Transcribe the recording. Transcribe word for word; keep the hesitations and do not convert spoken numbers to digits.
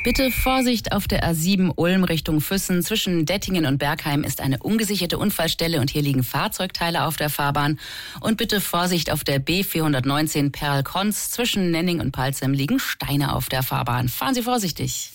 Bitte Vorsicht auf der A sieben Ulm Richtung Füssen. Zwischen Dettingen und Bergheim ist eine ungesicherte Unfallstelle und hier liegen Fahrzeugteile auf der Fahrbahn. Und bitte Vorsicht auf der B vierhundertneunzehn Perl-Konz. Zwischen Nenning und Palzem liegen Steine auf der Fahrbahn. Fahren Sie vorsichtig.